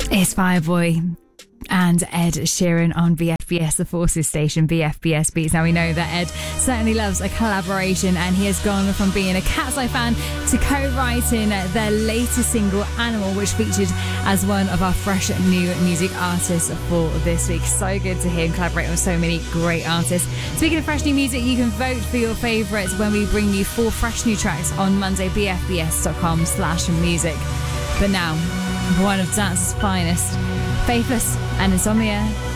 It's Fireboy and Ed Sheeran on BFBS, the Forces station, BFBS Beats. Now we know that Ed certainly loves a collaboration, and he has gone from being a Cat's Eye fan to co-writing their latest single, Animal, which featured as one of our fresh new music artists for this week. So good to hear him collaborating with so many great artists. Speaking of fresh new music, you can vote for your favourites when we bring you 4 fresh new tracks on Monday, bfbs.com/music. But now, one of dance's finest, Faithless and Insomnia.